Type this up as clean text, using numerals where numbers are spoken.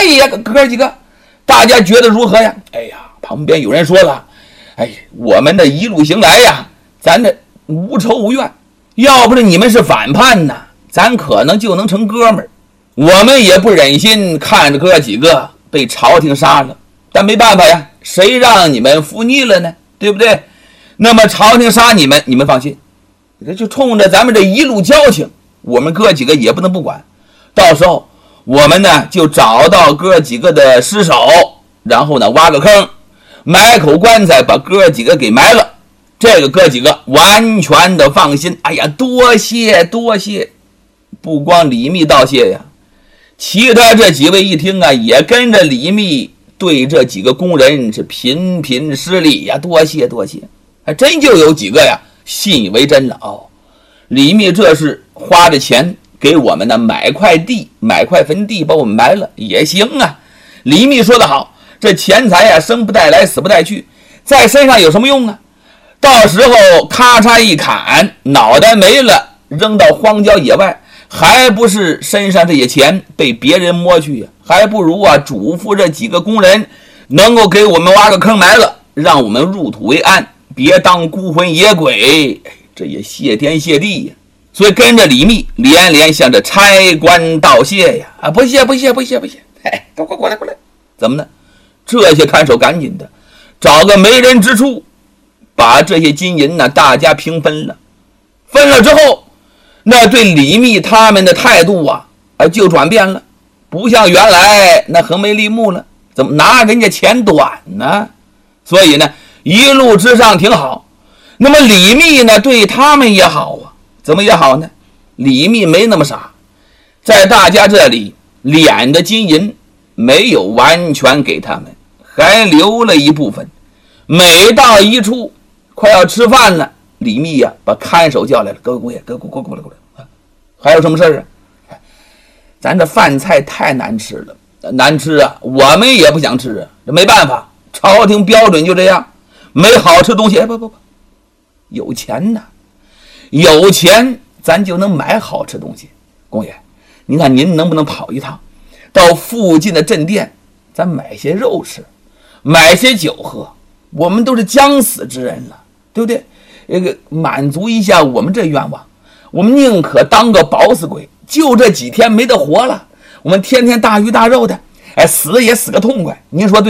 以呀，哥几个，大家觉得如何呀？哎呀，旁边有人说了，哎，我们这一路行来呀，咱这无仇无怨，要不是你们是反叛呢，咱可能就能成哥们儿。我们也不忍心看着哥几个被朝廷杀了，但没办法呀，谁让你们服逆了呢？对不对？那么朝廷杀你们，你们放心，就冲着咱们这一路交情，我们哥几个也不能不管。到时候我们呢就找到哥几个的尸首，然后呢挖个坑，埋口棺材，把哥几个给埋了。这个哥几个完全的放心。哎呀，多谢多谢！不光李密道谢呀，其他这几位一听啊，也跟着李密对这几个工人是频频施礼呀，多谢多谢！还真就有几个呀信以为真了。哦，李密这是花着钱给我们呢买块地，买块坟地，把我们埋了也行啊。李密说得好，这钱财呀生不带来死不带去，在身上有什么用啊？到时候咔嚓一砍，脑袋没了，扔到荒郊野外，还不是身上这些钱被别人摸去呀？还不如啊嘱咐这几个工人能够给我们挖个坑埋了，让我们入土为安，别当孤魂野鬼。这也谢天谢地呀！所以跟着李密连连向这差官道谢呀！啊，不谢不谢不谢不谢！哎，过来过来！怎么呢？这些看守赶紧的找个没人之处，把这些金银呢大家平分了。分了之后，那对李密他们的态度啊就转变了，不像原来那横眉立目了，怎么拿人家钱短呢？所以呢一路之上挺好。那么李密呢对他们也好啊，怎么也好呢？李密没那么傻，在大家这里敛的金银没有完全给他们，还留了一部分。每到一处快要吃饭了，李密呀把看守叫来了，各位姑爷，过来，还有什么事啊？咱这饭菜太难吃了，难吃啊，我们也不想吃啊，这没办法，朝廷标准就这样，没好吃东西。不，有钱呐，有钱咱就能买好吃东西。公爷，您看您能不能跑一趟，到附近的镇店，咱买些肉吃，买些酒喝，我们都是将死之人了，对不对？满足一下我们这愿望，我们宁可当个饱死鬼，就这几天没得活了，我们天天大鱼大肉的，死也死个痛快，您说对？